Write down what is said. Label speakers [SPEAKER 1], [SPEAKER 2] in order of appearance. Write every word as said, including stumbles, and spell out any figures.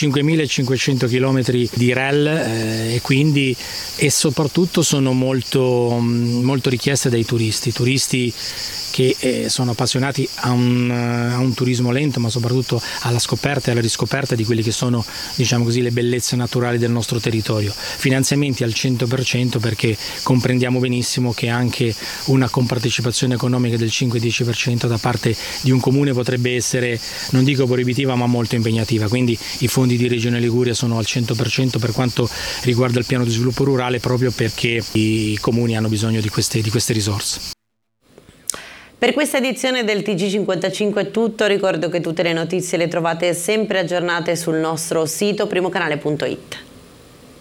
[SPEAKER 1] cinquemilacinquecento chilometri di R E L eh, e quindi e soprattutto sono molto, molto richieste dai turisti, turisti che eh, sono appassionati a un, a un turismo lento, ma soprattutto alla scoperta e alla riscoperta di quelle che sono, diciamo così, le bellezze naturali del nostro territorio. Finanziamenti al cento per cento, perché comprendiamo benissimo che anche una compartecipazione economica del cinque-dieci per cento da parte di un comune potrebbe essere, non dico proibitiva, ma molto impegnativa. Quindi i fondi di Regione Liguria sono al cento per cento per quanto riguarda il piano di sviluppo rurale, proprio perché i comuni hanno bisogno di queste, di queste risorse.
[SPEAKER 2] Per questa edizione del T G cinquantacinque è tutto, ricordo che tutte le notizie le trovate sempre aggiornate sul nostro sito primocanale punto it.